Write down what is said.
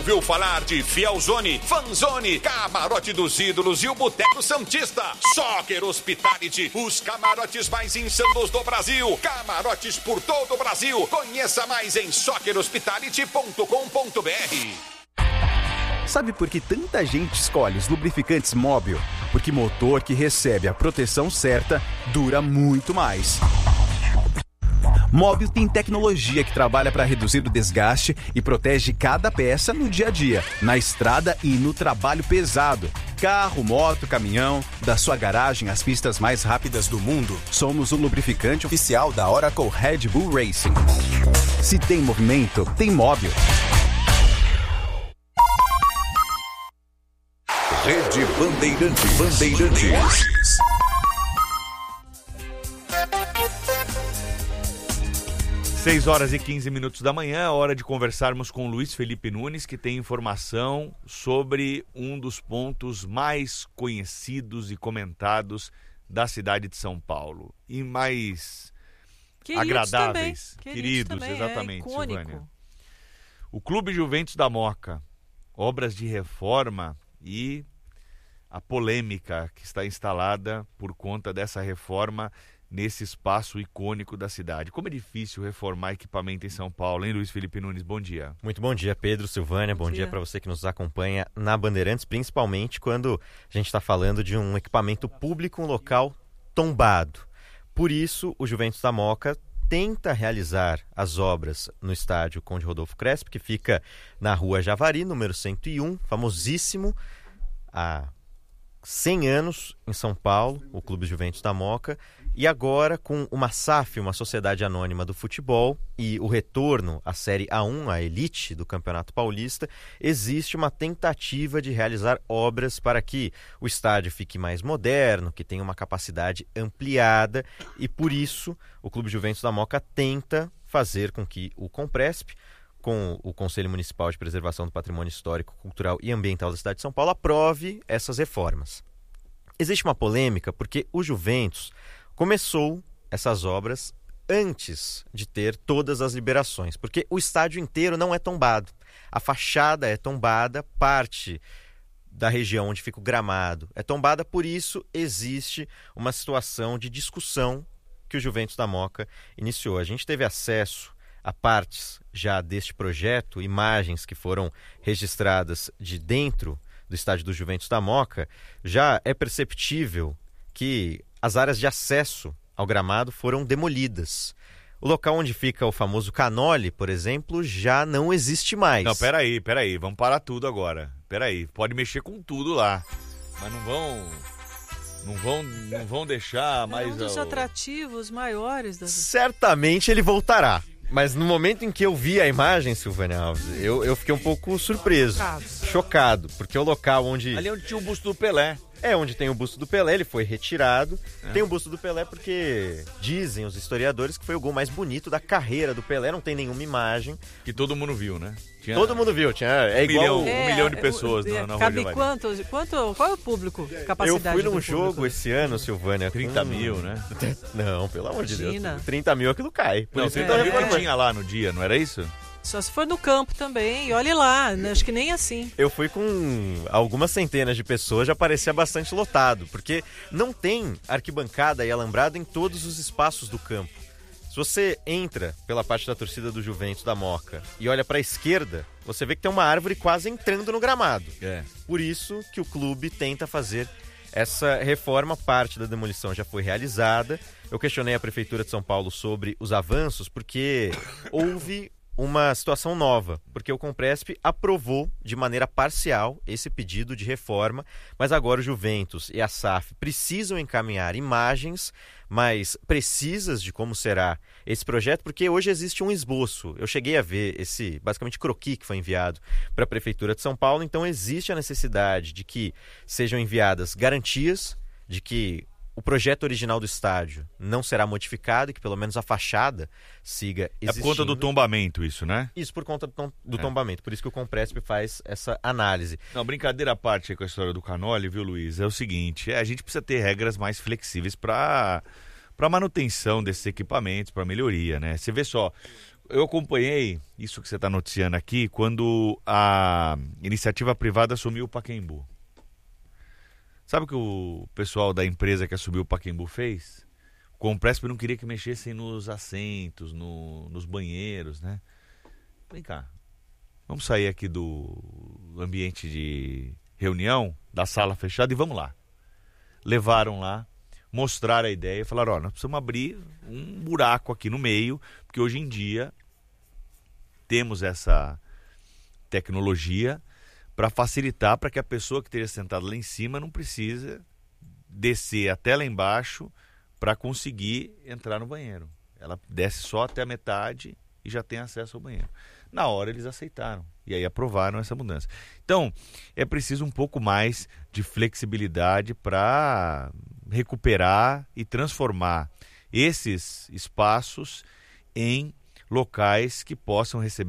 ouviu falar de Fielzone, Fanzone, Camarote dos Ídolos e o Boteco Santista? Soccer Hospitality, os camarotes mais insanos do Brasil. Camarotes por todo o Brasil. Conheça mais em soccerhospitality.com.br. Sabe por que tanta gente escolhe os lubrificantes Móbil? Porque motor que recebe a proteção certa dura muito mais. Móbil tem tecnologia que trabalha para reduzir o desgaste e protege cada peça no dia a dia, na estrada e no trabalho pesado. Carro, moto, caminhão, da sua garagem às pistas mais rápidas do mundo, somos o lubrificante oficial da Oracle Red Bull Racing. Se tem movimento, tem Móbil. Rede Bandeirantes. 6h15 da manhã, hora de conversarmos com o Luiz Felipe Nunes, que tem informação sobre um dos pontos mais conhecidos e comentados da cidade de São Paulo. E mais agradáveis. Queridos também, exatamente, Silvânia. O Clube Juventus da Moca, obras de reforma e a polêmica que está instalada por conta dessa reforma nesse espaço icônico da cidade. Como é difícil reformar equipamento em São Paulo, hein, Luiz Felipe Nunes? Bom dia. Muito bom dia, Pedro, Silvânia. Bom dia para você que nos acompanha na Bandeirantes, principalmente quando a gente está falando de um equipamento público, um local tombado. Por isso, o Juventus da Moca tenta realizar as obras no estádio Conde Rodolfo Crespi, que fica na Rua Javari, número 101, famosíssimo, há 100 anos em São Paulo, o Clube Juventus da Moca, e agora com uma SAF, uma Sociedade Anônima do Futebol, e o retorno à Série A1, a elite do Campeonato Paulista, existe uma tentativa de realizar obras para que o estádio fique mais moderno, que tenha uma capacidade ampliada, e por isso o Clube Juventus da Moca tenta fazer com que o Compresp, com o Conselho Municipal de Preservação do Patrimônio Histórico, Cultural e Ambiental da cidade de São Paulo, aprove essas reformas. Existe uma polêmica porque o Juventus começou essas obras antes de ter todas as liberações, porque o estádio inteiro não é tombado. A fachada é tombada, parte da região onde fica o gramado é tombada, por isso existe uma situação de discussão que o Juventus da Moca iniciou. A gente teve acesso a partes já deste projeto, imagens que foram registradas de dentro do estádio do Juventus da Moca. Já é perceptível que as áreas de acesso ao gramado foram demolidas. O local onde fica o famoso Canoli, por exemplo, já não existe mais. Não, peraí, vamos parar tudo agora. Peraí, pode mexer com tudo lá, mas não vão deixar mais... É um dos atrativos maiores. Certamente ele voltará. Mas no momento em que eu vi a imagem, Silvânia Alves, eu fiquei um pouco surpreso, chocado, porque o local onde... Ali onde tinha o busto do Pelé. É, onde tem o busto do Pelé, ele foi retirado. Tem o busto do Pelé porque dizem os historiadores que foi o gol mais bonito da carreira do Pelé, não tem nenhuma imagem. Que todo mundo viu, né? Todo mundo viu, um milhão de pessoas na Rua Cabe quanto? Qual é o público? Capacidade? Eu fui num jogo esse ano, Silvânia. 30 mil, né? Não, pelo amor de Deus. 30 mil aquilo cai. Não, 30 mil que tinha lá no dia, não era isso? Só se for no campo também, e olhe lá, acho que nem assim. Eu fui com algumas centenas de pessoas, já parecia bastante lotado, porque não tem arquibancada e alambrado em todos os espaços do campo. Se você entra pela parte da torcida do Juventus da Moca e olha para a esquerda, você vê que tem uma árvore quase entrando no gramado. Por isso que o clube tenta fazer essa reforma, parte da demolição já foi realizada. Eu questionei a Prefeitura de São Paulo sobre os avanços, porque houve uma situação nova, porque o Compresp aprovou de maneira parcial esse pedido de reforma, mas agora o Juventus e a SAF precisam encaminhar imagens mais precisas de como será esse projeto, porque hoje existe um esboço. Eu cheguei a ver esse, basicamente, croquis que foi enviado para a Prefeitura de São Paulo, então existe a necessidade de que sejam enviadas garantias de que o projeto original do estádio não será modificado e que pelo menos a fachada siga existindo. É por conta do tombamento isso, né? Isso, por conta do tombamento. Por isso que o Compresp faz essa análise. Não, brincadeira à parte aí com a história do Canoli, viu, Luiz? É o seguinte, a gente precisa ter regras mais flexíveis para manutenção desses equipamentos, para melhoria, né? Você vê só, eu acompanhei isso que você está noticiando aqui quando a iniciativa privada assumiu o Pacaembu. Sabe o que o pessoal da empresa que assumiu o Pacaembu fez? O Compresp não queria que mexessem nos assentos, nos banheiros, né? Vem cá, vamos sair aqui do ambiente de reunião, da sala fechada e vamos lá. Levaram lá, mostraram a ideia e falaram, nós precisamos abrir um buraco aqui no meio, porque hoje em dia temos essa tecnologia para facilitar, para que a pessoa que esteja sentada lá em cima não precise descer até lá embaixo para conseguir entrar no banheiro. Ela desce só até a metade e já tem acesso ao banheiro. Na hora eles aceitaram e aí aprovaram essa mudança. Então, é preciso um pouco mais de flexibilidade para recuperar e transformar esses espaços em locais que possam receber